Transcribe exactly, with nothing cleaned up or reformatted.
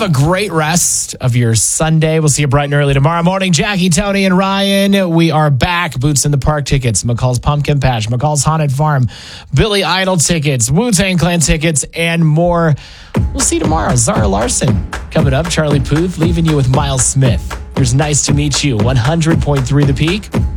a great rest of your Sunday. We'll see you bright and early tomorrow morning. Jackie, Tony, and Ryan, we are back. Boots in the Park tickets, McCall's Pumpkin Patch, McCall's Haunted Farm, Billy Idol tickets, Wu-Tang Clan tickets, and more. We'll see you tomorrow. Zara Larson coming up. Charlie Puth leaving you with Miles Smith. Here's Nice to Meet You. one hundred point three The Peak.